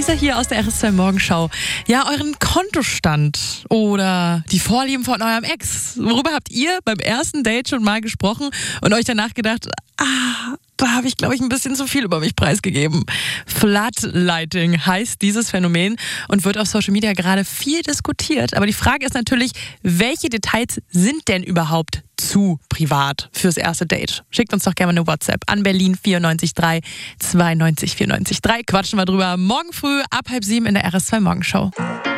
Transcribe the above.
Luisa hier aus der RS2 Morgenschau. Ja, euren Kontostand oder die Vorlieben von eurem Ex. Worüber habt ihr beim ersten Date schon mal gesprochen und euch danach gedacht, da habe ich, glaube ich, ein bisschen zu viel über mich preisgegeben. Floodlighting heißt dieses Phänomen und wird auf Social Media gerade viel diskutiert. Aber die Frage ist natürlich, welche Details sind denn überhaupt zu privat fürs erste Date? Schickt uns doch gerne eine WhatsApp an Berlin 94 3 92 94 3. Quatschen wir drüber morgen früh ab 6:30 in der RS2 Morgenschau.